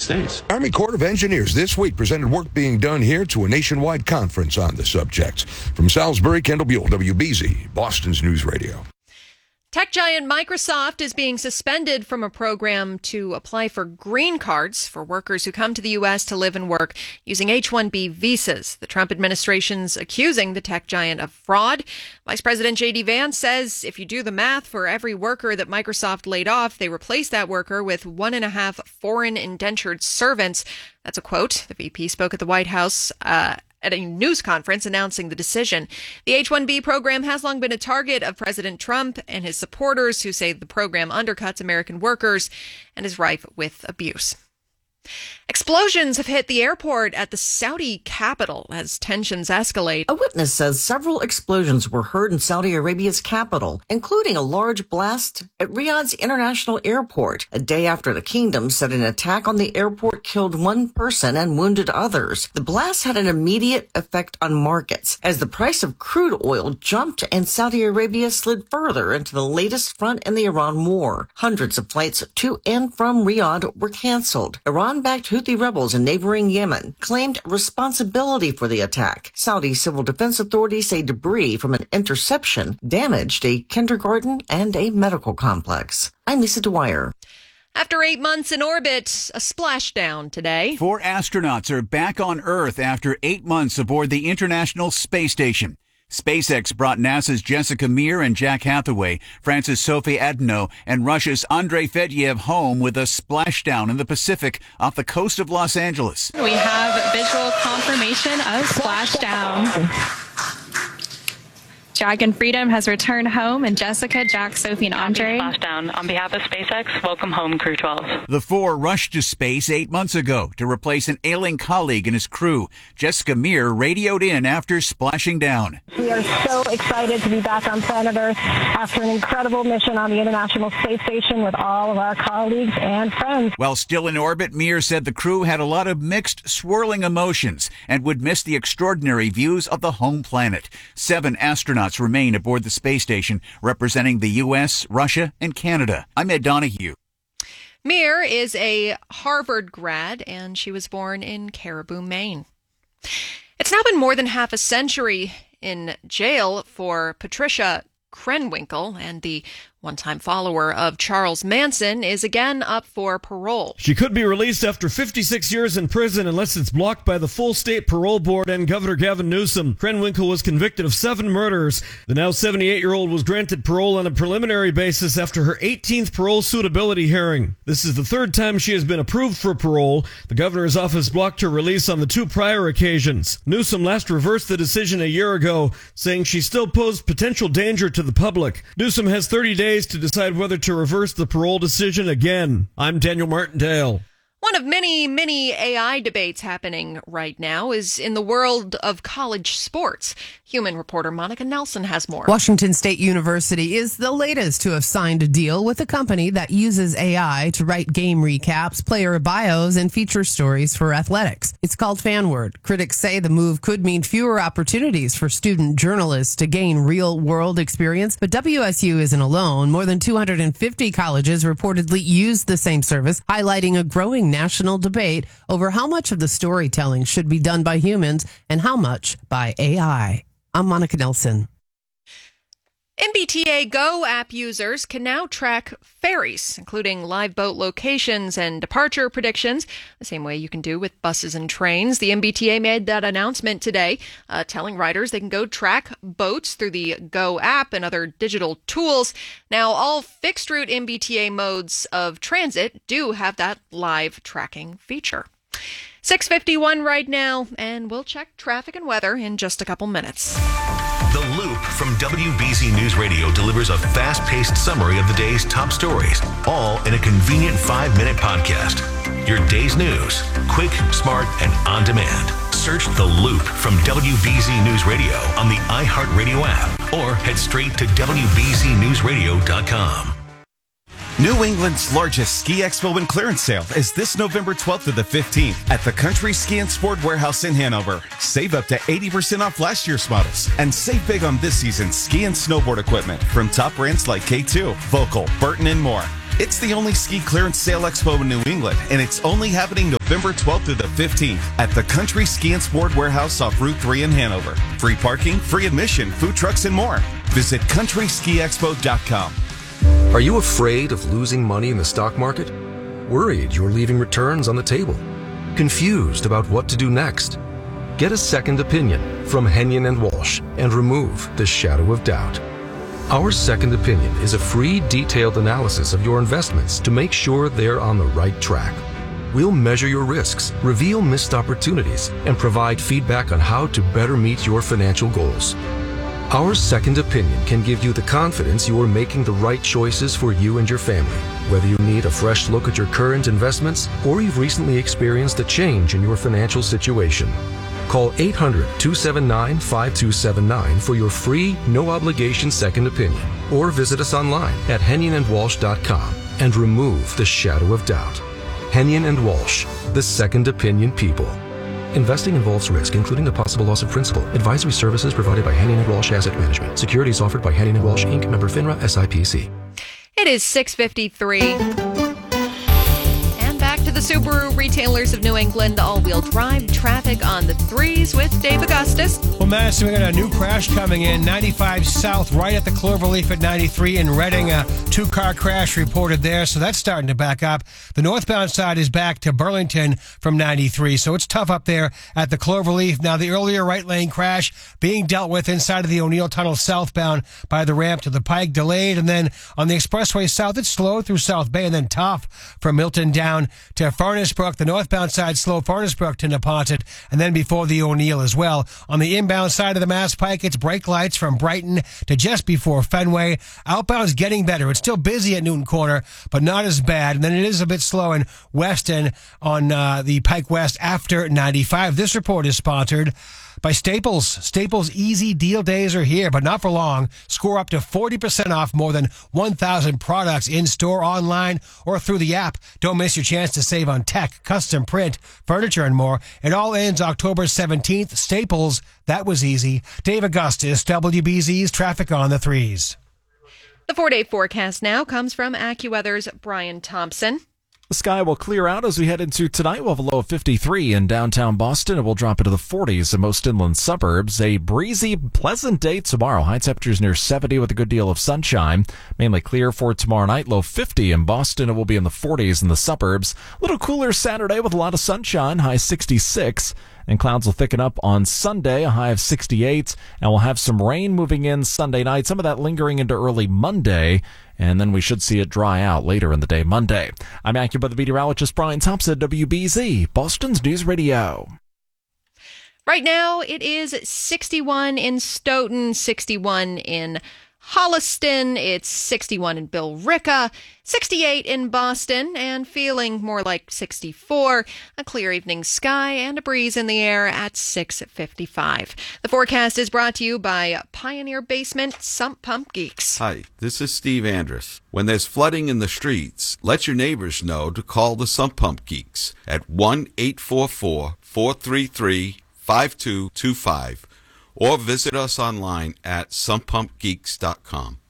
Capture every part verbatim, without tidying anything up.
States. Army Corps of Engineers this week presented work being done here to a nationwide conference on the subject. From Salisbury, Kendall Buell, W B Z, Boston's News Radio. Tech giant Microsoft is being suspended from a program to apply for green cards for workers who come to the U S to live and work using H one B visas. The Trump administration's accusing the tech giant of fraud. Vice President J D Vance says if you do the math, for every worker that Microsoft laid off, they replaced that worker with one and a half foreign indentured servants. That's a quote. The V P spoke at the White House uh, at a news conference announcing the decision. The H one B program has long been a target of President Trump and his supporters, who say the program undercuts American workers and is rife with abuse. Explosions have hit the airport at the Saudi capital as tensions escalate. A witness says several explosions were heard in Saudi Arabia's capital, including a large blast at Riyadh's International Airport, a day after the kingdom said an attack on the airport killed one person and wounded others. The blast had an immediate effect on markets as the price of crude oil jumped and Saudi Arabia slid further into the latest front in the Iran war. Hundreds of flights to and from Riyadh were canceled. Iran-backed Houthi rebels in neighboring Yemen claimed responsibility for the attack. Saudi civil defense authorities say debris from an interception damaged a kindergarten and a medical complex. I'm Lisa Dwyer. After eight months in orbit, a splashdown today. Four astronauts are back on Earth after eight months aboard the International Space Station. SpaceX brought NASA's Jessica Meir and Jack Hathaway, France's Sophie Adno, and Russia's Andrei Fedyev home with a splashdown in the Pacific off the coast of Los Angeles. We have visual confirmation of splashdown. Jack and Freedom has returned home, and Jessica, Jack, Sophie, and Andre. Splashdown. On behalf of SpaceX, welcome home, Crew twelve. The four rushed to space eight months ago to replace an ailing colleague and his crew. Jessica Meir radioed in after splashing down. We are so excited to be back on planet Earth after an incredible mission on the International Space Station with all of our colleagues and friends. While still in orbit, Meir said the crew had a lot of mixed, swirling emotions and would miss the extraordinary views of the home planet. Seven astronauts remain aboard the space station, representing the U S, Russia, and Canada. I'm Ed Donahue. Meir is a Harvard grad, and she was born in Caribou, Maine. It's now been more than half a century in jail for Patricia Krenwinkel, and the one-time follower of Charles Manson is again up for parole. She could be released after fifty-six years in prison unless it's blocked by the full state parole board and Governor Gavin Newsom. Krenwinkel was convicted of seven murders. The now seventy-eight-year-old was granted parole on a preliminary basis after her eighteenth parole suitability hearing. This is the third time she has been approved for parole. The governor's office blocked her release on the two prior occasions. Newsom last reversed the decision a year ago, saying she still posed potential danger to the public. Newsom has thirty days to decide whether to reverse the parole decision again. I'm Daniel Martindale. One of many, many A I debates happening right now is in the world of college sports. Human reporter Monica Nelson has more. Washington State University is the latest to have signed a deal with a company that uses A I to write game recaps, player bios, and feature stories for athletics. It's called FanWord. Critics say the move could mean fewer opportunities for student journalists to gain real-world experience, but W S U isn't alone. More than two hundred fifty colleges reportedly use the same service, highlighting a growing national debate over how much of the storytelling should be done by humans and how much by A I. I'm Monica Nelson. M B T A Go app users can now track ferries, including live boat locations and departure predictions, the same way you can do with buses and trains. The M B T A made that announcement today, uh, telling riders they can go track boats through the Go app and other digital tools. Now, all fixed-route M B T A modes of transit do have that live tracking feature. six fifty-one right now, and we'll check traffic and weather in just a couple minutes. The Loop from W B Z News Radio delivers a fast-paced summary of the day's top stories, all in a convenient five-minute podcast. Your day's news, quick, smart, and on demand. Search The Loop from W B Z News Radio on the iHeartRadio app or head straight to W B Z news radio dot com. New England's largest ski expo and clearance sale is this November twelfth to the fifteenth at the Country Ski and Sport Warehouse in Hanover. Save up to eighty percent off last year's models and save big on this season's ski and snowboard equipment from top brands like K two, Volkel, Burton, and more. It's the only ski clearance sale expo in New England, and it's only happening November twelfth through the fifteenth at the Country Ski and Sport Warehouse off Route three in Hanover. Free parking, free admission, food trucks, and more. Visit country ski expo dot com. Are you afraid of losing money in the stock market? Worried you're leaving returns on the table? Confused about what to do next? Get a second opinion from Henyon and Walsh and remove the shadow of doubt. Our second opinion is a free, detailed analysis of your investments to make sure they're on the right track. We'll measure your risks, reveal missed opportunities, and provide feedback on how to better meet your financial goals. Our second opinion can give you the confidence you are making the right choices for you and your family, whether you need a fresh look at your current investments or you've recently experienced a change in your financial situation. Call eight hundred, two seven nine, five two seven nine for your free, no-obligation second opinion, or visit us online at henyon and walsh dot com and remove the shadow of doubt. Henyon and Walsh, the second opinion people. Investing involves risk, including the possible loss of principal. Advisory services provided by Henyon and Walsh Asset Management. Securities offered by Henyon and Walsh, Incorporated. Member FINRA, S I P C. It is six fifty-three. The Subaru retailers of New England, all-wheel drive traffic on the threes with Dave Augustus. Well, Madison, we got a new crash coming in, ninety-five south, right at the Cloverleaf at ninety-three in Reading. A two-car crash reported there, so that's starting to back up. The northbound side is back to Burlington from ninety-three, so it's tough up there at the Cloverleaf. Now, the earlier right lane crash being dealt with inside of the O'Neill Tunnel southbound by the ramp to the Pike, delayed, and then on the expressway south, it's slow through South Bay, and then tough from Milton down to Furnace Brook. The northbound side slow, Furnace Brook to Neponset, and then before the O'Neill as well. On the inbound side of the Mass Pike, it's brake lights from Brighton to just before Fenway. Outbound's getting better. It's still busy at Newton Corner, but not as bad. And then it is a bit slow in Weston on uh, the Pike West after ninety-five. This report is sponsored by Staples. Staples Easy Deal Days are here, but not for long. Score up to forty percent off more than one thousand products in-store, online, or through the app. Don't miss your chance to save on tech, custom print, furniture, and more. It all ends October seventeenth. Staples, that was easy. Dave Augustus, W B Z's Traffic on the Threes. The four-day forecast now comes from AccuWeather's Brian Thompson. The sky will clear out as we head into tonight. We'll have a low of fifty-three in downtown Boston. It will drop into the forties in most inland suburbs. A breezy, pleasant day tomorrow. High temperatures near seventy with a good deal of sunshine. Mainly clear for tomorrow night. Low fifty in Boston. It will be in the forties in the suburbs. A little cooler Saturday with a lot of sunshine. High sixty-six. And clouds will thicken up on Sunday, a high of sixty-eight. And we'll have some rain moving in Sunday night. Some of that lingering into early Monday. And then we should see it dry out later in the day Monday. I'm AccuWeather meteorologist Brian Thompson, W B Z, Boston's News Radio. Right now, it is sixty-one in Stoughton, sixty-one in Holliston, it's sixty-one in Billerica, sixty-eight in Boston, and feeling more like sixty-four. A clear evening sky and a breeze in the air at six fifty-five. The forecast is brought to you by Pioneer Basement Sump Pump Geeks. Hi, this is Steve Andrus. When there's flooding in the streets, let your neighbors know to call the Sump Pump Geeks at one eight four four, four three three, five two two five. Or visit us online at sump pump geeks dot com.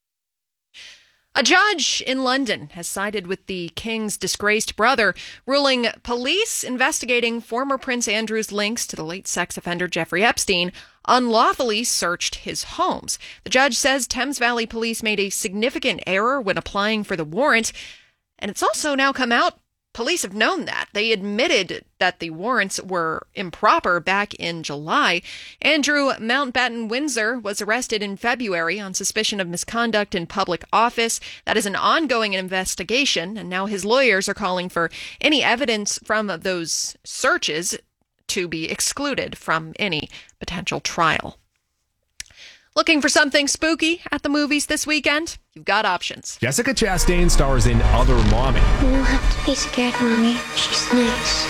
A judge in London has sided with the King's disgraced brother, ruling police investigating former Prince Andrew's links to the late sex offender Jeffrey Epstein unlawfully searched his homes. The judge says Thames Valley Police made a significant error when applying for the warrant, and it's also now come out police have known that. They admitted that the warrants were improper back in July. Andrew Mountbatten Windsor was arrested in February on suspicion of misconduct in public office. That is an ongoing investigation, and now his lawyers are calling for any evidence from those searches to be excluded from any potential trial. Looking for something spooky at the movies this weekend? You've got options. Jessica Chastain stars in Other Mommy. You don't have to be scared, Mommy. She's nice.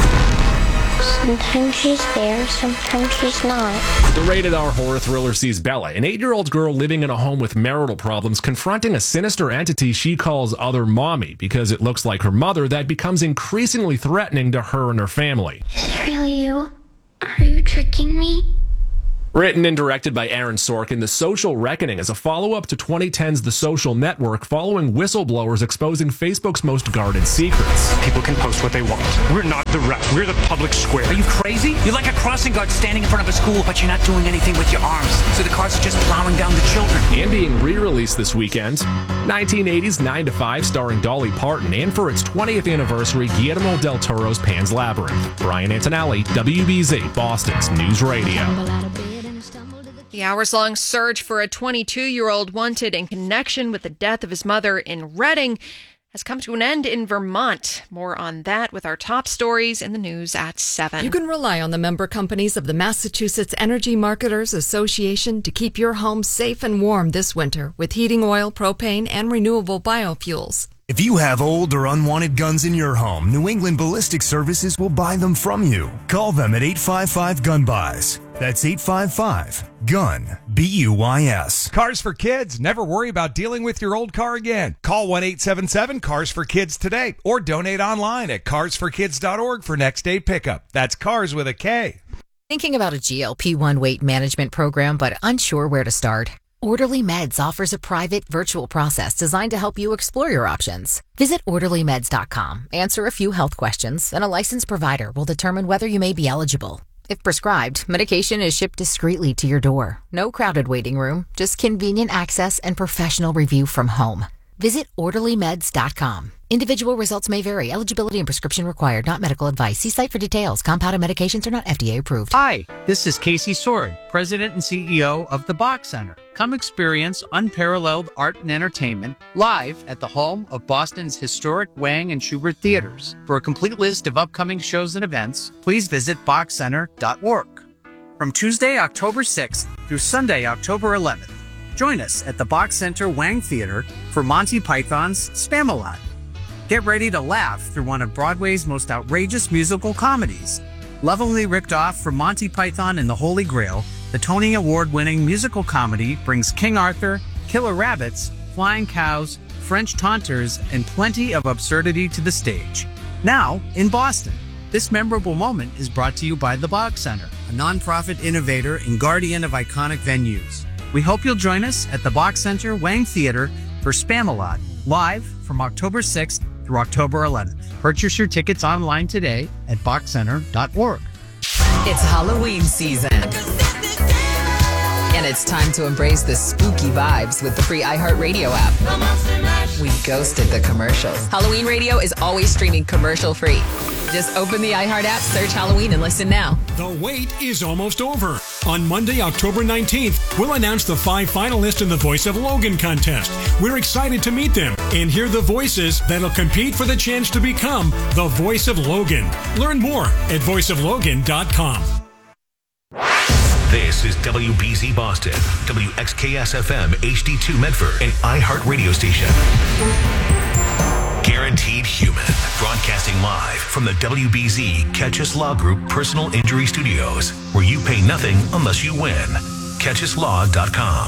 Sometimes she's there, sometimes she's not. The rated-R horror thriller sees Bella, an eight-year-old girl living in a home with marital problems, confronting a sinister entity she calls Other Mommy because it looks like her mother that becomes increasingly threatening to her and her family. Is it really you? Are you tricking me? Written and directed by Aaron Sorkin, The Social Reckoning is a follow-up to twenty ten's The Social Network, following whistleblowers exposing Facebook's most guarded secrets. People can post what they want. We're not the rep. We're the public square. Are you crazy? You're like a crossing guard standing in front of a school, but you're not doing anything with your arms. So the cars are just plowing down the children. And being re-released this weekend, nineteen eighties nine to five starring Dolly Parton, and for its twentieth anniversary, Guillermo del Toro's Pan's Labyrinth. Brian Antonelli, W B Z, Boston's News Radio. The hours-long search for a twenty-two-year-old wanted in connection with the death of his mother in Reading has come to an end in Vermont. More on that with our top stories in the news at seven. You can rely on the member companies of the Massachusetts Energy Marketers Association to keep your home safe and warm this winter with heating oil, propane, and renewable biofuels. If you have old or unwanted guns in your home, New England Ballistic Services will buy them from you. Call them at eight five five, gun buys. That's eight five five, gun, B U Y S. Cars for Kids. Never worry about dealing with your old car again. Call one eight seven seven, cars for kids today or donate online at cars for kids dot org for next day pickup. That's cars with a K. Thinking about a G L P one weight management program but unsure where to start? Orderly Meds offers a private, virtual process designed to help you explore your options. Visit orderly meds dot com, answer a few health questions, and a licensed provider will determine whether you may be eligible. If prescribed, medication is shipped discreetly to your door. No crowded waiting room, just convenient access and professional review from home. Visit orderly meds dot com. Individual results may vary. Eligibility and prescription required. Not medical advice. See site for details. Compounded medications are not F D A approved. Hi, this is Casey Sword, President and C E O of the Bach Center. Come experience unparalleled art and entertainment live at the home of Boston's historic Wang and Schubert theaters. For a complete list of upcoming shows and events, please visit bach center dot org. From Tuesday, October sixth through Sunday, October eleventh, join us at the Bach Center Wang Theater for Monty Python's Spamalot. Get ready to laugh through one of Broadway's most outrageous musical comedies. Lovingly ripped off from Monty Python and the Holy Grail, the Tony Award-winning musical comedy brings King Arthur, killer rabbits, flying cows, French taunters, and plenty of absurdity to the stage. Now, in Boston, this memorable moment is brought to you by the Bach Center, a nonprofit innovator and guardian of iconic venues. We hope you'll join us at the Bach Center Wang Theater for Spamalot, live from October sixth through October eleventh. Purchase your tickets online today at bach center dot org. It's Halloween season. And it's time to embrace the spooky vibes with the free iHeartRadio app. We ghosted the commercials. Halloween Radio is always streaming commercial-free. Just open the iHeart app, search Halloween, and listen now. The wait is almost over. On Monday, October nineteenth, we'll announce the five finalists in the Voice of Logan contest. We're excited to meet them and hear the voices that'll compete for the chance to become the Voice of Logan. Learn more at voice of logan dot com. This is W B Z Boston, W X K S F M H D two Medford, and iHeart Radio Station. Guaranteed Human, broadcasting live from the W B Z Catch Us Law Group Personal Injury Studios, where you pay nothing unless you win. catch us law dot com.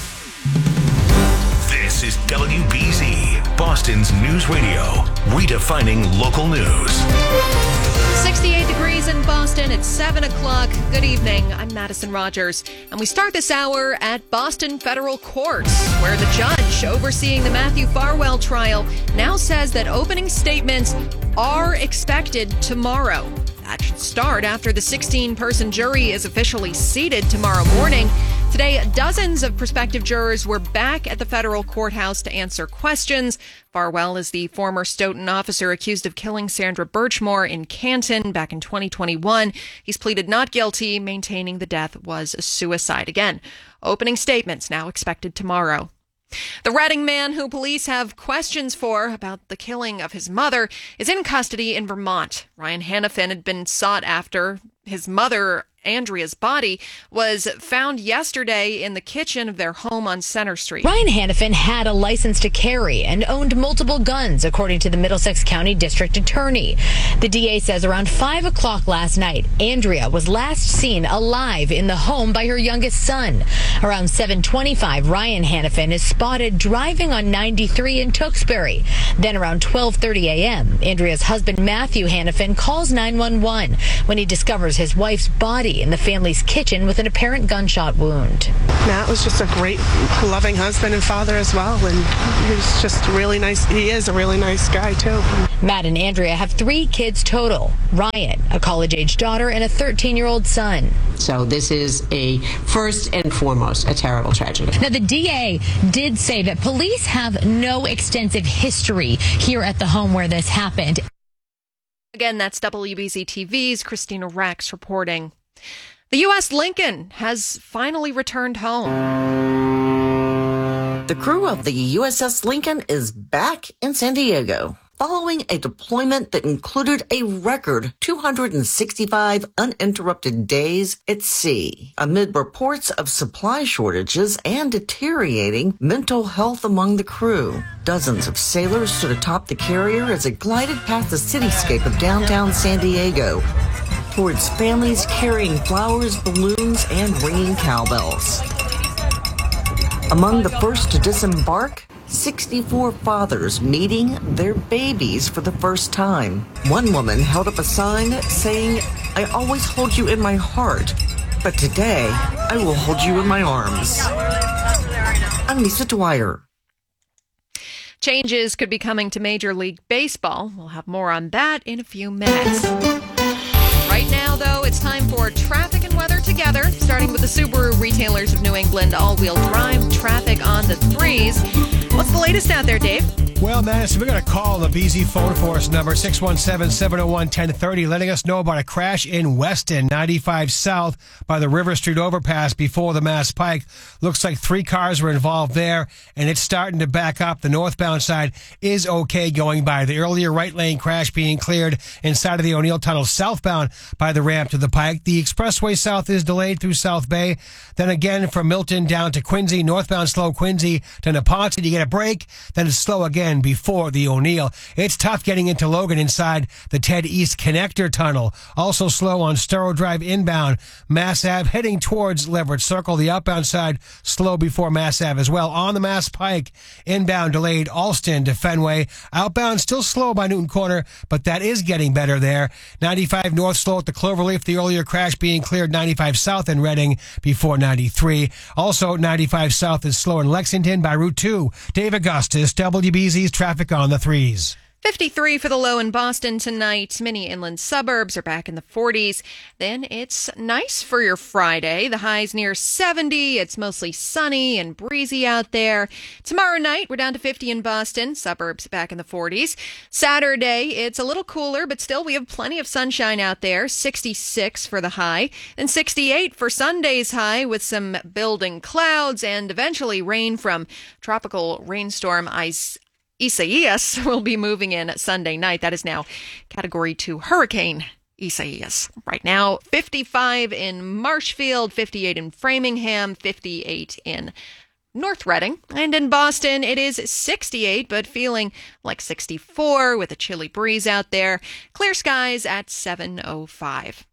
This is W B Z, Boston's news radio, redefining local news. sixty-eight degrees in Boston. It's seven o'clock. Good evening. I'm Madison Rogers. And we start this hour at Boston Federal Court, where the judge overseeing the Matthew Farwell trial now says that opening statements are expected tomorrow. That should start after the sixteen-person jury is officially seated tomorrow morning. Today, dozens of prospective jurors were back at the federal courthouse to answer questions. Farwell is the former Stoughton officer accused of killing Sandra Birchmore in Canton back in twenty twenty-one. He's pleaded not guilty, maintaining the death was a suicide. Again, opening statements now expected tomorrow. The Reading man who police have questions for about the killing of his mother is in custody in Vermont. Ryan Hannafin had been sought after. His mother, Andrea's body, was found yesterday in the kitchen of their home on Center Street. Ryan Hannafin had a license to carry and owned multiple guns, according to the Middlesex County District Attorney. The D A says around five o'clock last night, Andrea was last seen alive in the home by her youngest son. Around seven twenty-five, Ryan Hannafin is spotted driving on ninety-three in Tewksbury. Then around twelve thirty a.m., Andrea's husband, Matthew Hannafin, calls nine one one when he discovers his wife's body body in the family's kitchen with an apparent gunshot wound. Matt was just a great, loving husband and father as well, and he was just really nice. He is a really nice guy, too. Matt and Andrea have three kids total. Ryan, a college-age daughter, and a thirteen-year-old son. So this is a first and foremost a terrible tragedy. Now, the D A did say that police have no extensive history here at the home where this happened. Again, that's W B Z T V's Christina Rex reporting. The U S Lincoln has finally returned home. The crew of the U S S Lincoln is back in San Diego, following a deployment that included a record two hundred sixty-five uninterrupted days at sea, amid reports of supply shortages and deteriorating mental health among the crew. Dozens of sailors stood atop the carrier as it glided past the cityscape of downtown San Diego towards families carrying flowers, balloons, and ringing cowbells. Among the first to disembark, sixty-four fathers meeting their babies for the first time. One woman held up a sign saying, "I always hold you in my heart, but today I will hold you in my arms." I'm Lisa Dwyer. Changes could be coming to Major League Baseball. We'll have more on that in a few minutes. Right now, though, it's time for traffic and weather together, starting with the Subaru Retailers of New England all-wheel drive traffic on the threes. What's the latest out there, Dave? Well, Madison, we're going to call the B Z phone force number six one seven, seven oh one, one oh three oh, letting us know about a crash in Weston, ninety-five South by the River Street overpass before the Mass Pike. Looks like three cars were involved there, and it's starting to back up. The northbound side is okay going by. The earlier right lane crash being cleared inside of the O'Neill Tunnel southbound by the ramp to the Pike. The expressway south is delayed through South Bay. Then again from Milton down to Quincy, northbound slow Quincy to Neponset. You get a break, then it's slow again before the O'Neill. It's tough getting into Logan inside the Ted East Connector Tunnel. Also slow on Storrow Drive inbound. Mass Ave heading towards Leverett Circle. The outbound side slow before Mass Ave as well. On the Mass Pike, inbound delayed Alston to Fenway. Outbound still slow by Newton Corner, but that is getting better there. ninety-five north slow at the Cloverleaf. The earlier crash being cleared ninety-five south in Reading before ninety-three. Also ninety-five south is slow in Lexington by Route two. Dave Augustus, W B Z's traffic on the threes. fifty-three for the low in Boston tonight. Many inland suburbs are back in the forties. Then it's nice for your Friday. The high's near seventy. It's mostly sunny and breezy out there. Tomorrow night, we're down to fifty in Boston. Suburbs back in the forties. Saturday, it's a little cooler, but still we have plenty of sunshine out there. sixty-six for the high. And sixty-eight for Sunday's high with some building clouds and eventually rain from tropical rainstorm ice. Isaias will be moving in Sunday night. That is now Category two Hurricane Isaias. Right now, fifty-five in Marshfield, fifty-eight in Framingham, fifty-eight in North Reading. And in Boston, it is sixty-eight, but feeling like sixty-four with a chilly breeze out there. Clear skies at seven oh five.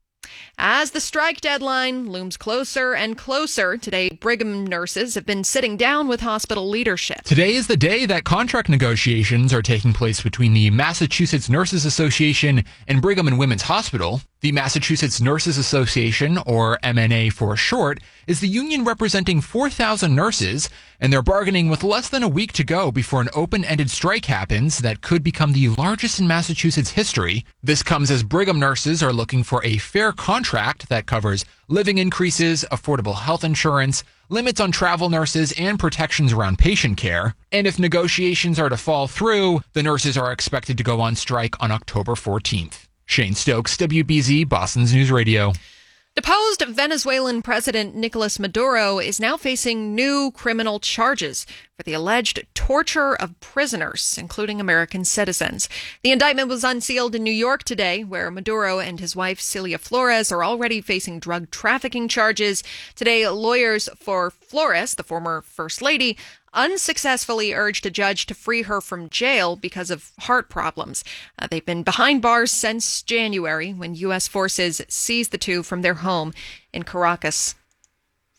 As the strike deadline looms closer and closer, today Brigham nurses have been sitting down with hospital leadership. Today is the day that contract negotiations are taking place between the Massachusetts Nurses Association and Brigham and Women's Hospital. The Massachusetts Nurses Association, or M N A for short, is the union representing four thousand nurses, and they're bargaining with less than a week to go before an open-ended strike happens that could become the largest in Massachusetts history. This comes as Brigham nurses are looking for a fair contract that covers living increases, affordable health insurance, limits on travel nurses, and protections around patient care. And if negotiations are to fall through, the nurses are expected to go on strike on October fourteenth. Shane Stokes, W B Z, Boston's News Radio. Deposed Venezuelan President Nicolas Maduro is now facing new criminal charges for the alleged torture of prisoners, including American citizens. The indictment was unsealed in New York today, where Maduro and his wife Celia Flores are already facing drug trafficking charges. Today, lawyers for Flores, the former First Lady, unsuccessfully urged a judge to free her from jail because of heart problems. Uh, they've been behind bars since January, when U S forces seized the two from their home in Caracas.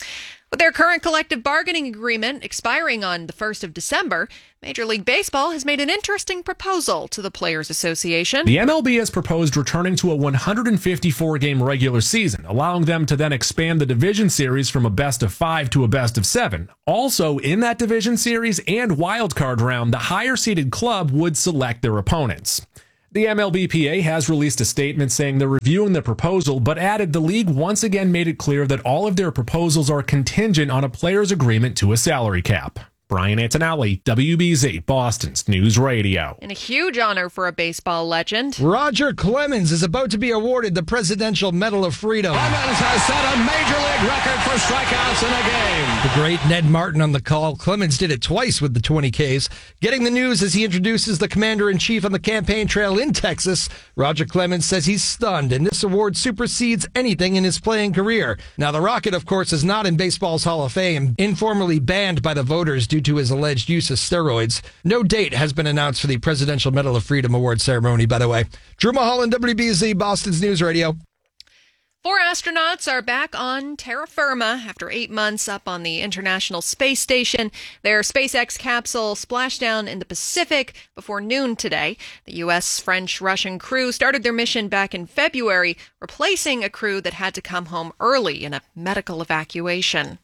With their current collective bargaining agreement expiring on the first of December, Major League Baseball has made an interesting proposal to the Players Association. The M L B has proposed returning to a one hundred fifty-four game regular season, allowing them to then expand the division series from a best of five to a best of seven. Also, in that division series and wild card round, the higher-seeded club would select their opponents. The M L B P A has released a statement saying they're reviewing the proposal, but added the league once again made it clear that all of their proposals are contingent on a player's agreement to a salary cap. Brian Antonelli, W B Z, Boston's News Radio. And a huge honor for a baseball legend. Roger Clemens is about to be awarded the Presidential Medal of Freedom. Clemens has set a major league record for strikeouts in a game. The great Ned Martin on the call. Clemens did it twice with the twenty Ks. Getting the news as he introduces the commander-in-chief on the campaign trail in Texas. Roger Clemens says he's stunned, and this award supersedes anything in his playing career. Now, the Rocket, of course, is not in baseball's Hall of Fame, informally banned by the voters due to his alleged use of steroids. No date has been announced for the Presidential Medal of Freedom Award ceremony, by the way. Drew Mulholland, W B Z, Boston's News Radio. Four astronauts are back on terra firma after eight months up on the International Space Station. Their SpaceX capsule splashed down in the Pacific before noon today. The U S, French, Russian crew started their mission back in February, replacing a crew that had to come home early in a medical evacuation.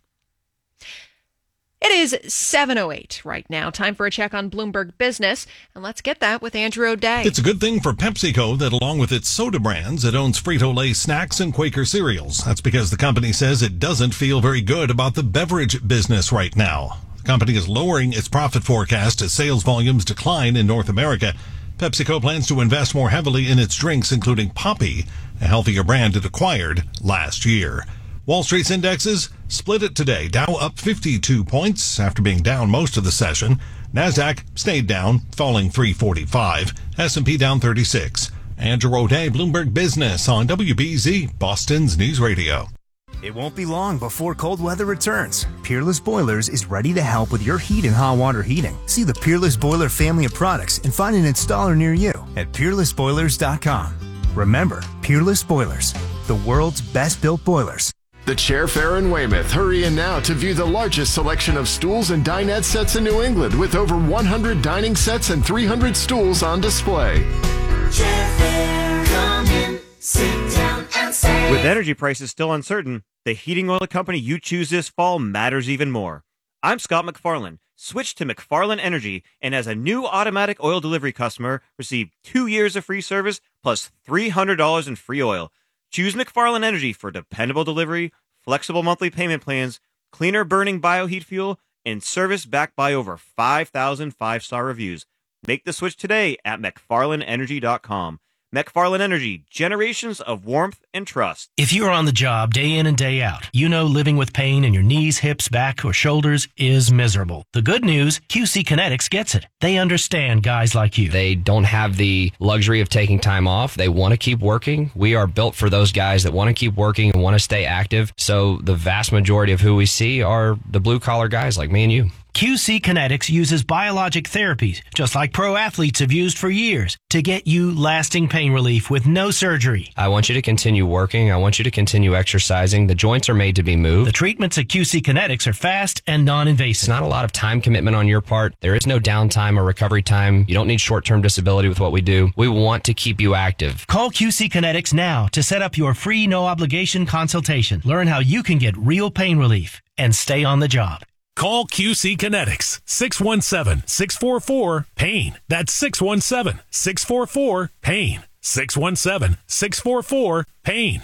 It is seven oh eight right now. Time for a check on Bloomberg Business. And let's get that with Andrew O'Day. It's a good thing for PepsiCo that along with its soda brands, it owns Frito-Lay snacks and Quaker cereals. That's because the company says it doesn't feel very good about the beverage business right now. The company is lowering its profit forecast as sales volumes decline in North America. PepsiCo plans to invest more heavily in its drinks, including Poppi, a healthier brand it acquired last year. Wall Street's indexes split it today. Dow up fifty-two points after being down most of the session. Nasdaq stayed down, falling three forty-five. S and P down thirty-six. Andrew O'Day, Bloomberg Business on W B Z, Boston's News Radio. It won't be long before cold weather returns. Peerless Boilers is ready to help with your heat and hot water heating. See the Peerless Boiler family of products and find an installer near you at peerless boilers dot com. Remember, Peerless Boilers, the world's best built boilers. The Chair Fair in Weymouth. Hurry in now to view the largest selection of stools and dinette sets in New England with over one hundred dining sets and three hundred stools on display. Chair Fair, come in, sit down and say. With energy prices still uncertain, the heating oil company you choose this fall matters even more. I'm Scott McFarland. Switch to McFarland Energy, and as a new automatic oil delivery customer, receive two years of free service plus three hundred dollars in free oil. Choose McFarland Energy for dependable delivery, flexible monthly payment plans, cleaner burning bioheat fuel, and service backed by over five thousand five-star reviews. Make the switch today at mcfarland energy dot com. McFarland Energy, generations of warmth and trust. If you're on the job day in and day out, you know living with pain in your knees, hips, back, or shoulders is miserable. The good news, Q C Kinetics gets it. They understand guys like you. They don't have the luxury of taking time off. They want to keep working. We are built for those guys that want to keep working and want to stay active. So the vast majority of who we see are the blue-collar guys like me and you. Q C Kinetics uses biologic therapies, just like pro athletes have used for years, to get you lasting pain relief with no surgery. I want you to continue working. I want you to continue exercising. The joints are made to be moved. The treatments at Q C Kinetics are fast and non-invasive. It's not a lot of time commitment on your part. There is no downtime or recovery time. You don't need short-term disability with what we do. We want to keep you active. Call Q C Kinetics now to set up your free no-obligation consultation. Learn how you can get real pain relief and stay on the job. Call Q C Kinetics, six one seven, six four four, PAIN. That's six one seven, six four four, PAIN. six one seven, six four four, PAIN.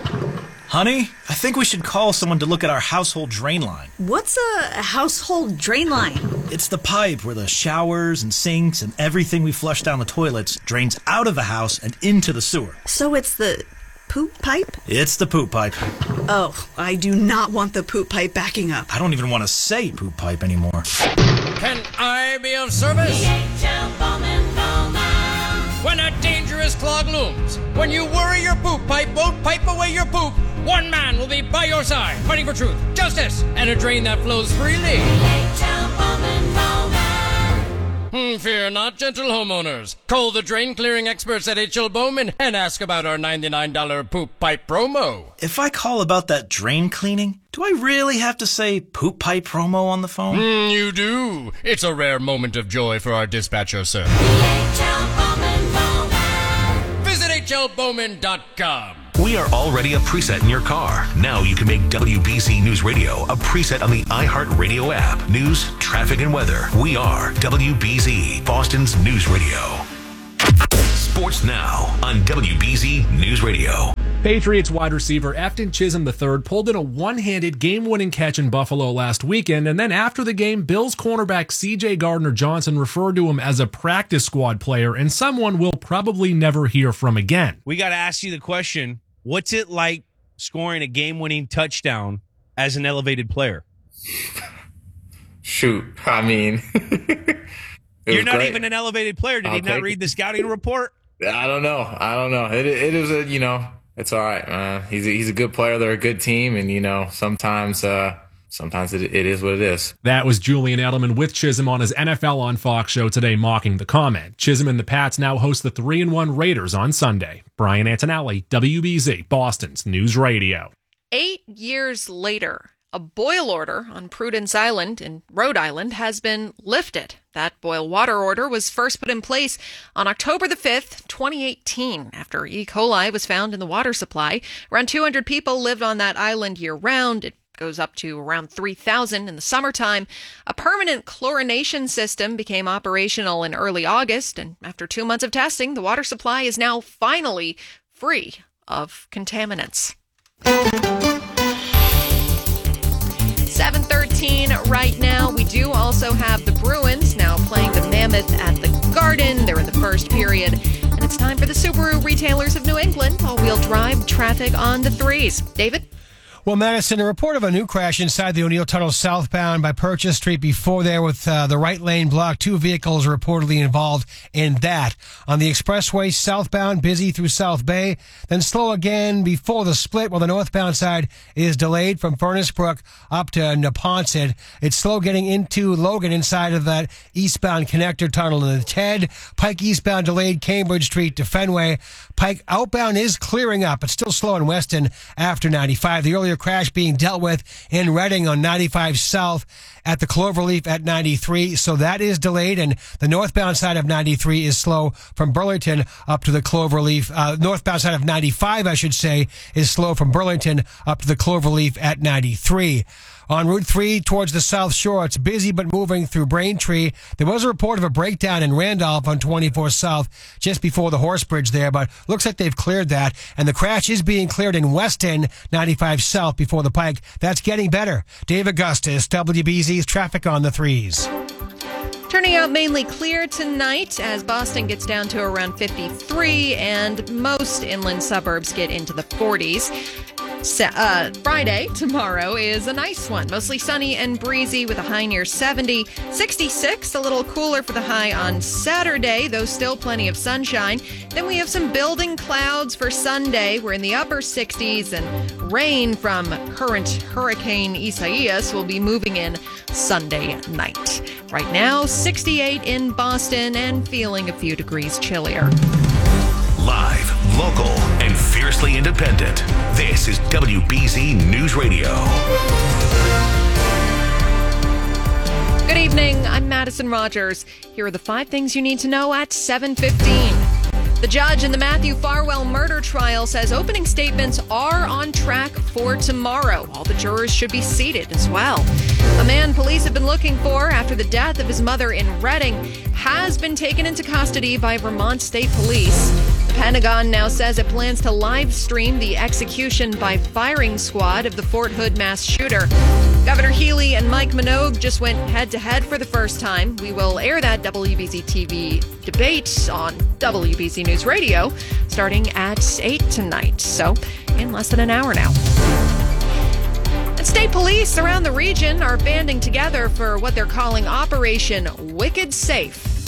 Honey, I think we should call someone to look at our household drain line. What's a household drain line? It's the pipe where the showers and sinks and everything we flush down the toilets drains out of the house and into the sewer. So it's the poop pipe? It's the poop pipe. Oh, I do not want the poop pipe backing up. I don't even want to say poop pipe anymore. Can I be of service? When a dangerous clog looms, when you worry your poop pipe won't pipe away your poop, one man will be by your side, fighting for truth, justice, and a drain that flows freely. Hmm, fear not, gentle homeowners. Call the drain clearing experts at H L Bowman and ask about our ninety-nine dollars poop pipe promo. If I call about that drain cleaning, do I really have to say poop pipe promo on the phone? Mm, you do. It's a rare moment of joy for our dispatcher, sir. Visit H L Bowman dot com. We are already a preset in your car. Now you can make W B Z News Radio a preset on the iHeartRadio app. News, traffic, and weather. We are W B Z, Boston's News Radio. Sports now on W B Z News Radio. Patriots wide receiver Efton Chisholm the third pulled in a one-handed game-winning catch in Buffalo last weekend, and then after the game, Bills cornerback C J Gardner-Johnson referred to him as a practice squad player and someone we'll probably never hear from again. We got to ask you the question, what's it like scoring a game-winning touchdown as an elevated player? Shoot, I mean... You're not great. even an elevated player. Did I'll he not read it. the scouting report? I don't know. I don't know. It it is a, you know, it's all right, man. He's a, he's a good player. They're a good team. And, you know, sometimes uh, sometimes it, it is what it is. That was Julian Edelman with Chisholm on his N F L on Fox show today mocking the comment. Chisholm and the Pats now host the three and one Raiders on Sunday. Brian Antonelli, W B Z, Boston's News Radio. Eight years later, a boil order on Prudence Island in Rhode Island has been lifted. That boil water order was first put in place on October the fifth, twenty eighteen, after E. coli was found in the water supply. Around two hundred people lived on that island year-round. It goes up to around three thousand in the summertime. A permanent chlorination system became operational in early August, and after two months of testing, the water supply is now finally free of contaminants. seven thirteen right now. We do also have the Bruins now playing the Mammoth at the Garden. They're in the first period. And it's time for the Subaru Retailers of New England all-wheel drive traffic on the threes. David? Well, Madison, a report of a new crash inside the O'Neill Tunnel southbound by Purchase Street before there with uh, the right lane blocked. Two vehicles reportedly involved in that. On the expressway southbound, busy through South Bay, then slow again before the split while the northbound side is delayed from Furnace Brook up to Neponset. It's slow getting into Logan inside of that eastbound connector tunnel in the Ted. Pike eastbound delayed Cambridge Street to Fenway. Pike outbound is clearing up. It's still slow in Weston after ninety-five. The earlier crash being dealt with in Reading on ninety-five South at the Cloverleaf at ninety-three. So that is delayed, and the northbound side of ninety-three is slow from Burlington up to the Cloverleaf. Uh, northbound side of ninety-five, I should say, is slow from Burlington up to the Cloverleaf at ninety-three. On Route three towards the South Shore, it's busy but moving through Braintree. There was a report of a breakdown in Randolph on twenty-four South just before the Horse Bridge there, but looks like they've cleared that. And the crash is being cleared in Weston, ninety-five South before the Pike. That's getting better. Dave Augustus, W B Z's Traffic on the Threes. Turning out mainly clear tonight as Boston gets down to around fifty-three and most inland suburbs get into the forties. Sa- uh, Friday, tomorrow, is a nice one. Mostly sunny and breezy with a high near seventy. sixty-six, a little cooler for the high on Saturday, though still plenty of sunshine. Then we have some building clouds for Sunday. We're in the upper sixties, and rain from current Hurricane Isaias will be moving in Sunday night. Right now, sixty-eight in Boston and feeling a few degrees chillier. Live, local, and fiercely independent. This is W B Z News Radio. Good evening. I'm Madison Rogers. Here are the five things you need to know at seven fifteen. The judge in the Matthew Farwell murder trial says opening statements are on track for tomorrow. All the jurors should be seated as well. A man police have been looking for after the death of his mother in Reading has been taken into custody by Vermont State Police. The Pentagon now says it plans to live stream the execution by firing squad of the Fort Hood mass shooter. Governor Healy and Mike Minogue just went head-to-head for the first time. We will air that W B Z T V debate on W B Z News Radio starting at eight tonight, so in less than an hour now. And state police around the region are banding together for what they're calling Operation Wicked Safe.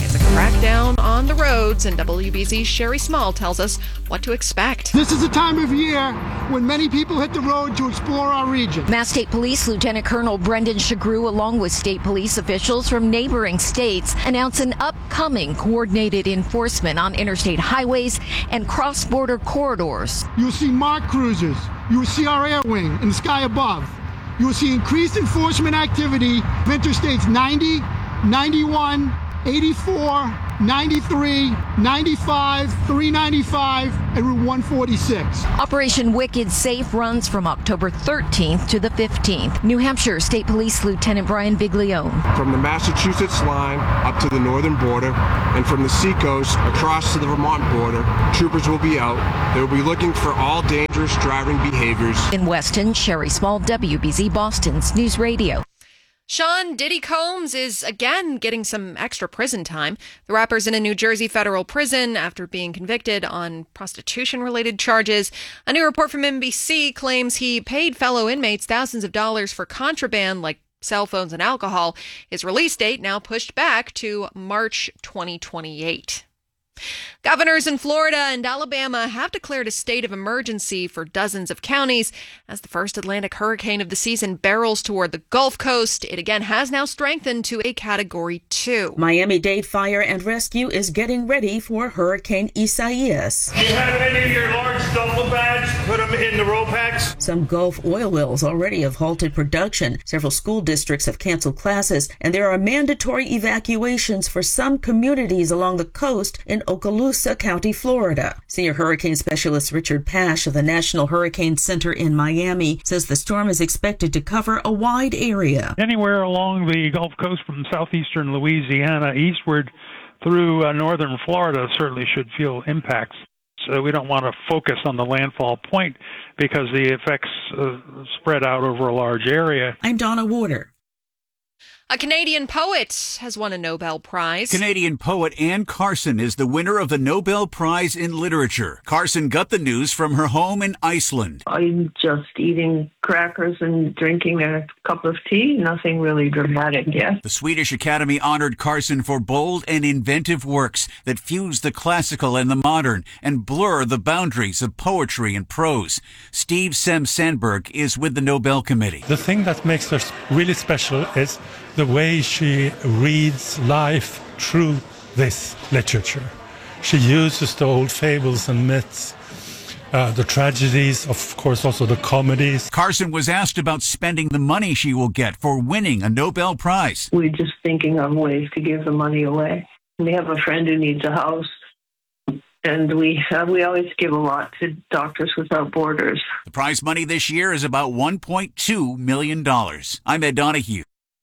It's a crackdown on the roads, and W B Z's Sherry Small tells us what to expect. This is a time of year when many people hit the road to explore our region. Mass State Police Lieutenant Colonel Brendan Shagrew, along with state police officials from neighboring states, announce an upcoming coordinated enforcement on interstate highways and cross-border corridors. You'll see marked cruisers. You will see our air wing in the sky above. You will see increased enforcement activity of interstates ninety, ninety-one, eighty-four, ninety-three, ninety-five, three ninety-five, and Route one forty-six. Operation Wicked Safe runs from October thirteenth to the fifteenth. New Hampshire State Police Lieutenant Brian Viglione. From the Massachusetts line up to the northern border, and from the seacoast across to the Vermont border, troopers will be out. They will be looking for all dangerous driving behaviors. In Weston, Sherry Small, W B Z Boston's News Radio. Sean Diddy Combs is again getting some extra prison time. The rapper's in a New Jersey federal prison after being convicted on prostitution-related charges. A new report from N B C claims he paid fellow inmates thousands of dollars for contraband like cell phones and alcohol. His release date now pushed back to March twenty twenty-eight. Governors in Florida and Alabama have declared a state of emergency for dozens of counties as the first Atlantic hurricane of the season barrels toward the Gulf Coast. It again has now strengthened to a Category two. Miami-Dade Fire and Rescue is getting ready for Hurricane Isaias. Do you have any of your large duffel bags? Put them in the roll packs. Some Gulf oil wells already have halted production. Several school districts have canceled classes, and there are mandatory evacuations for some communities along the coast in Okaloosa County, Florida. Senior hurricane specialist Richard Pash of the National Hurricane Center in Miami says the storm is expected to cover a wide area. Anywhere along the Gulf Coast from southeastern Louisiana eastward through uh, northern Florida certainly should feel impacts. So we don't want to focus on the landfall point because the effects uh, spread out over a large area. I'm Donna Warder. A Canadian poet has won a Nobel Prize. Canadian poet Anne Carson is the winner of the Nobel Prize in Literature. Carson got the news from her home in Iceland. I'm just eating crackers and drinking a cup of tea. Nothing really dramatic yet. The Swedish Academy honored Carson for bold and inventive works that fuse the classical and the modern and blur the boundaries of poetry and prose. Steve Sem Sandberg is with the Nobel Committee. The thing that makes her really special is the way she reads life through this literature. She uses the old fables and myths, uh, the tragedies, of course, also the comedies. Carson was asked about spending the money she will get for winning a Nobel Prize. We're just thinking of ways to give the money away. We have a friend who needs a house, and we uh, we always give a lot to Doctors Without Borders. The prize money this year is about one point two million dollars. I'm Ed Donahue.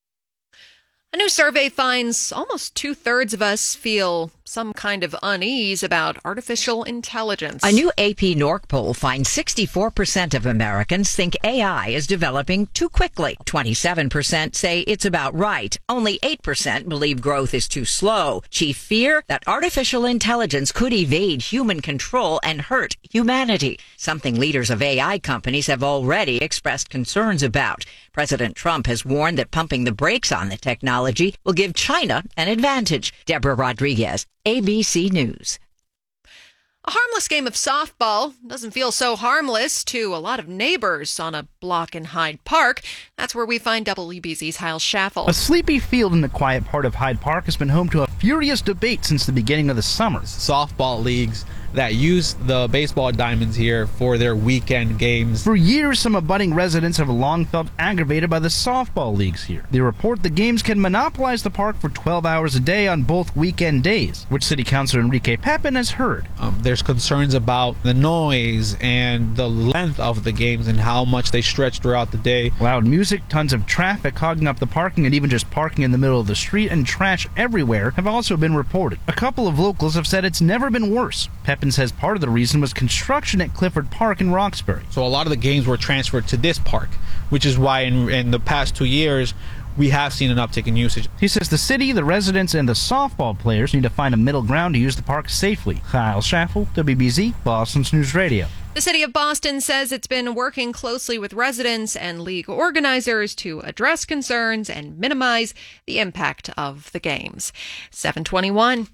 A new survey finds almost two-thirds of us feel some kind of unease about artificial intelligence. A new A P Norc poll finds sixty-four percent of Americans think A I is developing too quickly. twenty-seven percent say it's about right. Only eight percent believe growth is too slow. Chief fear that artificial intelligence could evade human control and hurt humanity, something leaders of A I companies have already expressed concerns about. President Trump has warned that pumping the brakes on the technology will give China an advantage. Deborah Rodriguez, A B C News. A harmless game of softball doesn't feel so harmless to a lot of neighbors on a block in Hyde Park. That's where we find W B Z's Hyle Schaffel. A sleepy field in the quiet part of Hyde Park has been home to a furious debate since the beginning of the summer. Softball leagues that use the baseball diamonds here for their weekend games. For years, some abutting residents have long felt aggravated by the softball leagues here. They report the games can monopolize the park for twelve hours a day on both weekend days, which City Councilor Enrique Pepin has heard. Um, there's concerns about the noise and the length of the games and how much they stretch throughout the day. Loud music, tons of traffic hogging up the parking, and even just parking in the middle of the street and trash everywhere have also been reported. A couple of locals have said it's never been worse. Pepin says part of the reason was construction at Clifford Park in Roxbury. So a lot of the games were transferred to this park, which is why in, in the past two years we have seen an uptick in usage. He says the city, the residents, and the softball players need to find a middle ground to use the park safely. Hyle Schaffel, W B Z, Boston's News Radio. The city of Boston says it's been working closely with residents and league organizers to address concerns and minimize the impact of the games. seven twenty-one.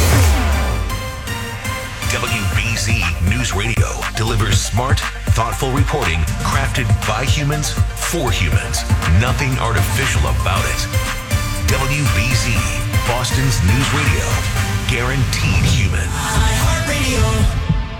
W B Z News Radio delivers smart, thoughtful reporting crafted by humans for humans. Nothing artificial about it. W B Z, Boston's news radio. Guaranteed human. iHeartRadio.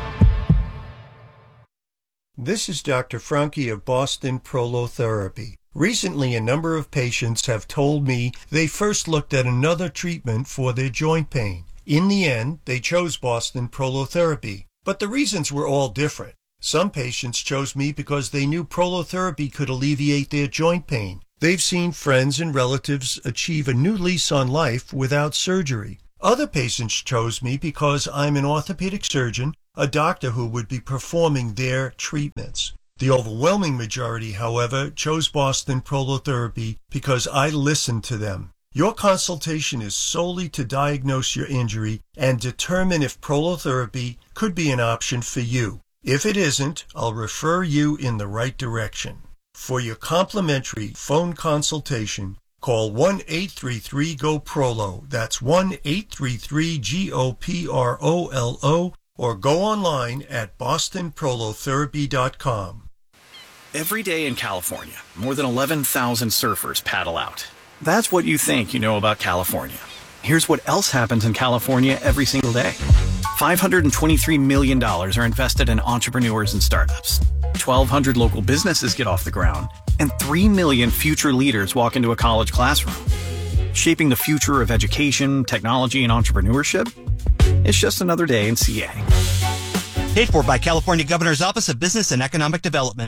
This is Doctor Franke of Boston Prolotherapy. Recently, a number of patients have told me they first looked at another treatment for their joint pain. In the end, they chose Boston Prolotherapy, but the reasons were all different. Some patients chose me because they knew prolotherapy could alleviate their joint pain. They've seen friends and relatives achieve a new lease on life without surgery. Other patients chose me because I'm an orthopedic surgeon, a doctor who would be performing their treatments. The overwhelming majority, however, chose Boston Prolotherapy because I listened to them. Your consultation is solely to diagnose your injury and determine if prolotherapy could be an option for you. If it isn't, I'll refer you in the right direction. For your complimentary phone consultation, call one eight three three G O P R O L O. That's one eight three three G O P R O L O, or go online at boston prolotherapy dot com. Every day in California, more than eleven thousand surfers paddle out. That's what you think you know about California. Here's what else happens in California every single day. five hundred twenty-three million dollars are invested in entrepreneurs and startups. twelve hundred local businesses get off the ground, and three million future leaders walk into a college classroom. Shaping the future of education, technology, and entrepreneurship? It's just another day in C A. Paid for by California Governor's Office of Business and Economic Development.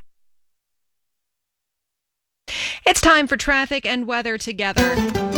It's time for traffic and weather together.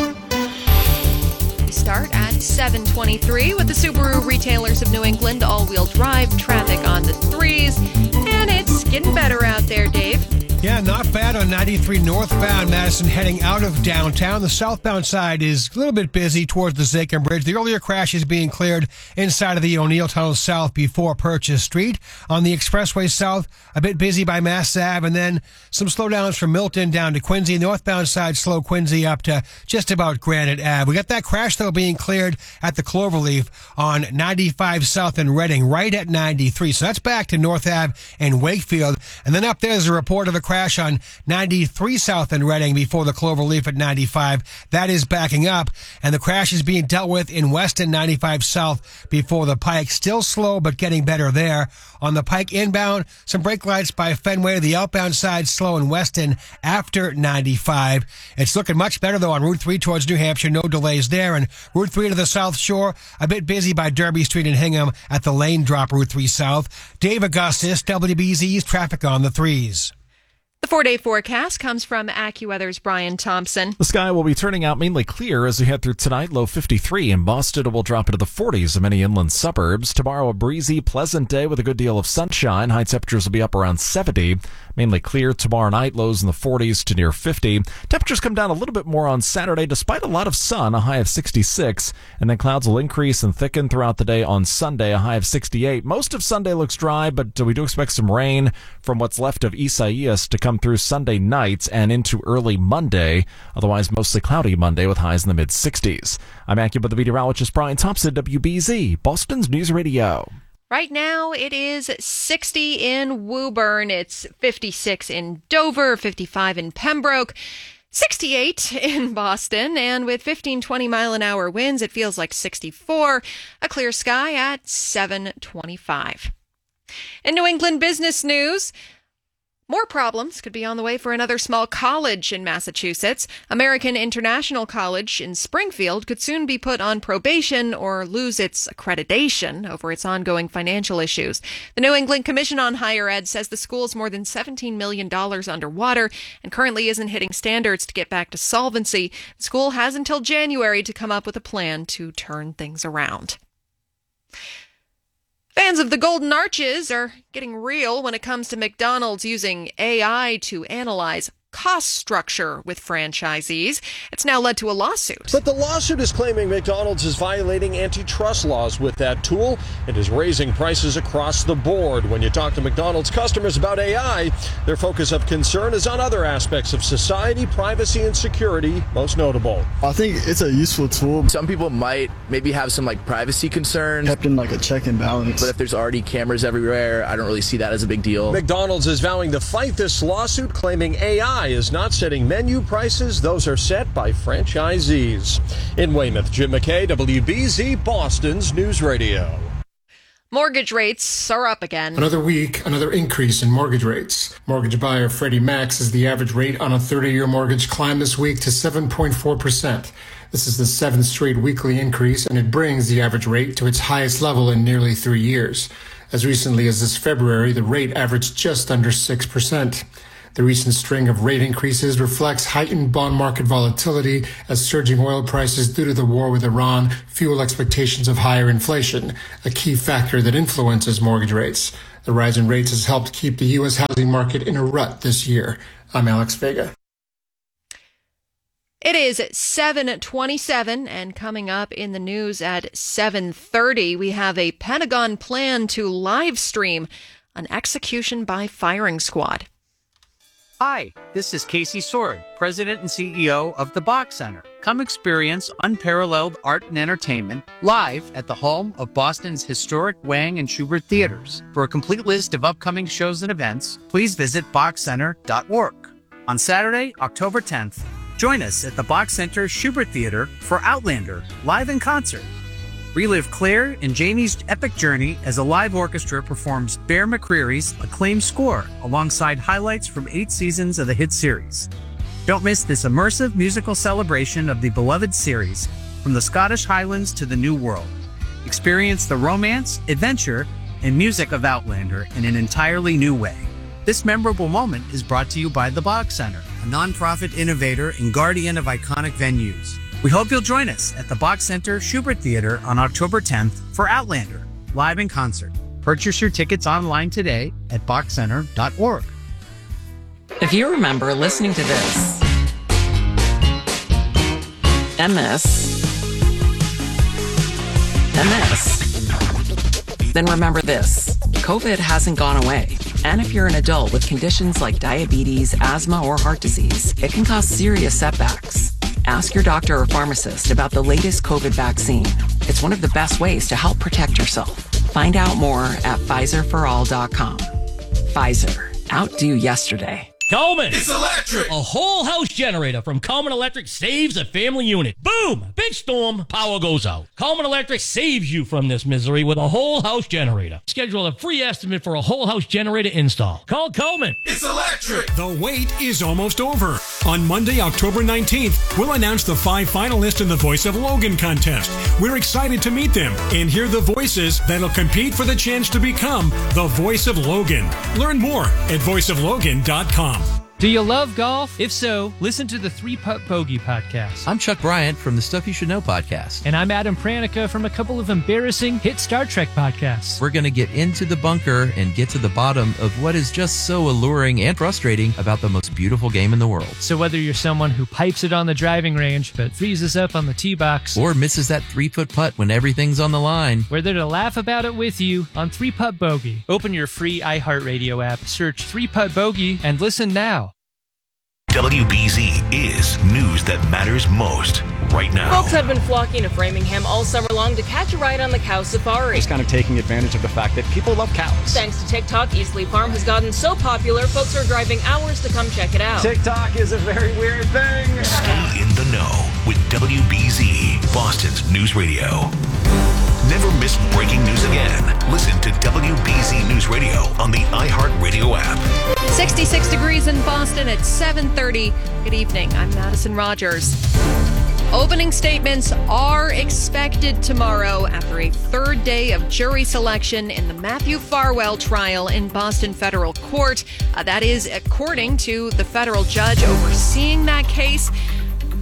We start at seven twenty-three with the Subaru Retailers of New England all-wheel drive traffic on the threes. And it's getting better out there, Dave. Yeah, not bad on ninety-three northbound Madison heading out of downtown. The southbound side is a little bit busy towards the Zakin Bridge. The earlier crash is being cleared inside of the O'Neill Tunnel south before Purchase Street. On the expressway south, a bit busy by Mass Ave, and then some slowdowns from Milton down to Quincy. Northbound side slow Quincy up to just about Granite Ave. We got that crash, though, being cleared at the Cloverleaf on ninety-five south in Reading, right at ninety-three. So that's back to North Ave and Wakefield. And then up there's a report of a crash on ninety-three south in Reading before the Cloverleaf at ninety-five. That is backing up, and the crash is being dealt with in Weston ninety-five south before the Pike. Still slow, but getting better there. On the Pike inbound, some brake lights by Fenway. The outbound side slow in Weston after ninety-five. It's looking much better, though, on Route three towards New Hampshire. No delays there. And Route three to the South Shore, a bit busy by Derby Street and Hingham at the lane drop Route three South. Dave Augustus, W B Z's traffic on the threes. The four-day forecast comes from AccuWeather's Brian Thompson. The sky will be turning out mainly clear as we head through tonight. Low fifty-three in Boston. It will drop into the forties in many inland suburbs. Tomorrow, a breezy, pleasant day with a good deal of sunshine. High temperatures will be up around seventy. Mainly clear tomorrow night. Lows in the forties to near fifty. Temperatures come down a little bit more on Saturday despite a lot of sun, a high of sixty-six. And then clouds will increase and thicken throughout the day on Sunday, a high of sixty-eight. Most of Sunday looks dry, but we do expect some rain from what's left of Isaias to come through Sunday nights and into early Monday. Otherwise, mostly cloudy Monday with highs in the mid-sixties. I'm AccuWeather meteorologist Brian Thompson, W B Z, Boston's News Radio. Right now, it is sixty in Woburn. It's fifty-six in Dover, fifty-five in Pembroke, sixty-eight in Boston, and with fifteen, twenty mile an hour winds, it feels like sixty-four. A clear sky at seven twenty-five. In New England business news, more problems could be on the way for another small college in Massachusetts. American International College in Springfield could soon be put on probation or lose its accreditation over its ongoing financial issues. The New England Commission on Higher Ed says the school's more than seventeen million dollars underwater and currently isn't hitting standards to get back to solvency. The school has until January to come up with a plan to turn things around. Fans of the Golden Arches are getting real when it comes to McDonald's using A I to analyze cost structure with franchisees. It's now led to a lawsuit. But the lawsuit is claiming McDonald's is violating antitrust laws with that tool and is raising prices across the board. When you talk to McDonald's customers about A I, their focus of concern is on other aspects of society, privacy, and security, most notable. I think it's a useful tool. Some people might maybe have some like privacy concerns. Kept in like a check and balance. But if there's already cameras everywhere, I don't really see that as a big deal. McDonald's is vowing to fight this lawsuit, claiming A I is not setting menu prices. Those are set by franchisees. In Weymouth, Jim McKay, W B Z, Boston's News Radio. Mortgage rates are up again. Another week, another increase in mortgage rates. Mortgage buyer Freddie Mac says the average rate on a thirty-year mortgage climbed this week to seven point four percent. This is the seventh straight weekly increase, and it brings the average rate to its highest level in nearly three years. As recently as this February, the rate averaged just under six percent. The recent string of rate increases reflects heightened bond market volatility as surging oil prices due to the war with Iran fuel expectations of higher inflation, a key factor that influences mortgage rates. The rise in rates has helped keep the U S housing market in a rut this year. I'm Alex Vega. It is seven twenty-seven, and coming up in the news at seven thirty, we have a Pentagon plan to live stream an execution by firing squad. Hi, this is Casey Sword, President and C E O of the Bach Center. Come experience unparalleled art and entertainment live at the home of Boston's historic Wang and Schubert theaters. For a complete list of upcoming shows and events, please visit bach center dot org. On Saturday, October tenth, join us at the Bach Center Schubert Theater for Outlander, live in concert. Relive Claire and Jamie's epic journey as a live orchestra performs Bear McCreary's acclaimed score alongside highlights from eight seasons of the hit series. Don't miss this immersive musical celebration of the beloved series from the Scottish Highlands to the New World. Experience the romance, adventure, and music of Outlander in an entirely new way. This memorable moment is brought to you by the Bach Center, a nonprofit innovator and guardian of iconic venues. We hope you'll join us at the Bach Center Schubert Theater on October tenth for Outlander, live in concert. Purchase your tickets online today at bach center dot org. If you remember listening to this, and this, and this, then remember this. COVID hasn't gone away. And if you're an adult with conditions like diabetes, asthma, or heart disease, it can cause serious setbacks. Ask your doctor or pharmacist about the latest COVID vaccine. It's one of the best ways to help protect yourself. Find out more at Pfizer for all dot com. Pfizer. Outdo yesterday. Coleman! It's electric! A whole house generator from Coleman Electric saves a family unit. Boom! Big storm, power goes out. Coleman Electric saves you from this misery with a whole house generator. Schedule a free estimate for a whole house generator install. Call Coleman. It's electric! The wait is almost over. On Monday, October nineteenth, we'll announce the five finalists in the Voice of Logan contest. We're excited to meet them and hear the voices that'll compete for the chance to become the Voice of Logan. Learn more at voice of logan dot com. Do you love golf? If so, listen to the Three Putt Bogey podcast. I'm Chuck Bryant from the Stuff You Should Know podcast. And I'm Adam Pranica from a couple of embarrassing hit Star Trek podcasts. We're going to get into the bunker and get to the bottom of what is just so alluring and frustrating about the most beautiful game in the world. So whether you're someone who pipes it on the driving range but freezes up on the tee box, or misses that three-foot putt when everything's on the line, we're there to laugh about it with you on Three Putt Bogey. Open your free iHeartRadio app, search Three Putt Bogey, and listen now. W B Z is news that matters most right now. Folks have been flocking to Framingham all summer long to catch a ride on the cow safari. Just kind of taking advantage of the fact that people love cows. Thanks to TikTok, Eastleigh Farm has gotten so popular, folks are driving hours to come check it out. TikTok is a very weird thing. Stay in the know with W B Z, Boston's News Radio. Never miss breaking news again. Listen to W B Z News Radio on the iHeartRadio app. sixty-six degrees in Boston at seven thirty. Good evening. I'm Madison Rogers. Opening statements are expected tomorrow after a third day of jury selection in the Matthew Farwell trial in Boston Federal Court. Uh, that is according to the federal judge overseeing that case.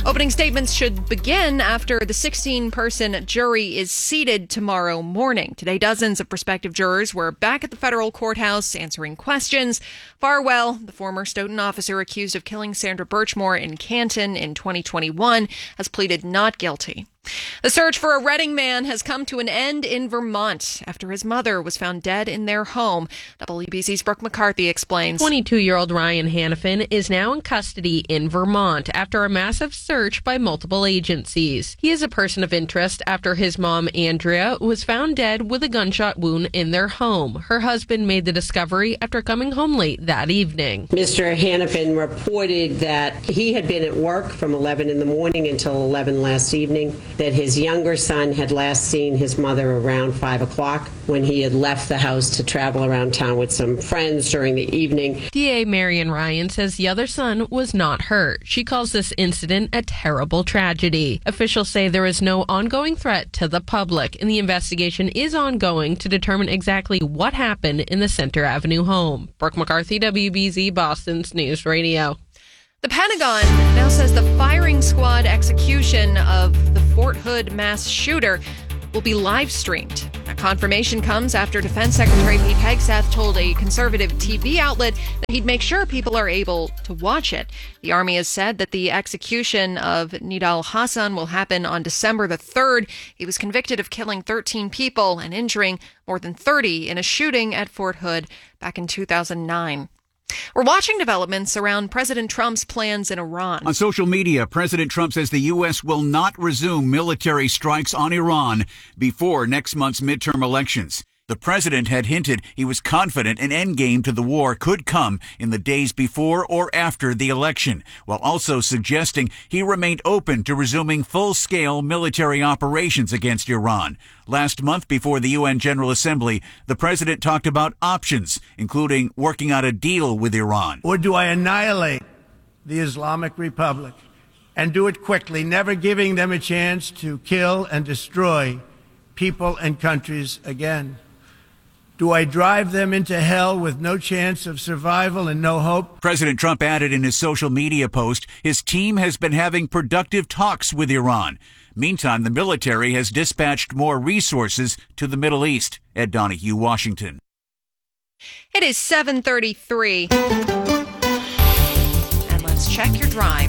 Opening statements should begin after the sixteen-person jury is seated tomorrow morning. Today, dozens of prospective jurors were back at the federal courthouse answering questions. Farwell, the former Stoughton officer accused of killing Sandra Birchmore in Canton in twenty twenty-one, has pleaded not guilty. The search for a Reading man has come to an end in Vermont after his mother was found dead in their home. W B C's Brooke McCarthy explains. twenty-two-year-old Ryan Hannafin is now in custody in Vermont after a massive search by multiple agencies. He is a person of interest after his mom, Andrea, was found dead with a gunshot wound in their home. Her husband made the discovery after coming home late that evening. Mister Hannafin reported that he had been at work from eleven in the morning until eleven last evening, that his younger son had last seen his mother around five o'clock when he had left the house to travel around town with some friends during the evening. D A Marion Ryan says the other son was not hurt. She calls this incident a terrible tragedy. Officials say there is no ongoing threat to the public, and the investigation is ongoing to determine exactly what happened in the Center Avenue home. Brooke McCarthy, W B Z, Boston's News Radio. The Pentagon now says the firing squad execution of the Fort Hood mass shooter will be live streamed. That confirmation comes after Defense Secretary Pete Hegseth told a conservative T V outlet that he'd make sure people are able to watch it. The Army has said that the execution of Nidal Hassan will happen on December the third. He was convicted of killing thirteen people and injuring more than thirty in a shooting at Fort Hood back in two thousand nine. We're watching developments around President Trump's plans in Iran. On social media, President Trump says the U S will not resume military strikes on Iran before next month's midterm elections. The president had hinted he was confident an endgame to the war could come in the days before or after the election, while also suggesting he remained open to resuming full-scale military operations against Iran. Last month, before the U N General Assembly, the president talked about options, including working out a deal with Iran. Or do I annihilate the Islamic Republic and do it quickly, never giving them a chance to kill and destroy people and countries again? Do I drive them into hell with no chance of survival and no hope? President Trump added in his social media post his team has been having productive talks with Iran. Meantime, the military has dispatched more resources to the Middle East. Ed Donahue, Washington. It is seven thirty-three. And let's check your drive.